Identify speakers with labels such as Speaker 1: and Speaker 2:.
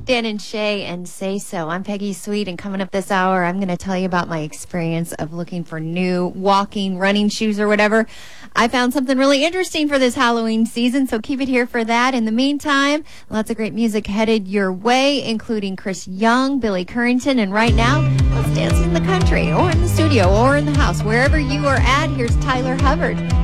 Speaker 1: Dan and Shay and Say So. I'm Peggy Sweet, and coming up this hour, I'm going to tell you about my experience of looking for new walking, running shoes or whatever. I found something really interesting for this Halloween season, so keep it here for that. In the meantime, lots of great music headed your way, including Chris Young, Billy Currington, and right now, let's dance in the country or in the studio or in the house. Wherever you are at, here's Tyler Hubbard.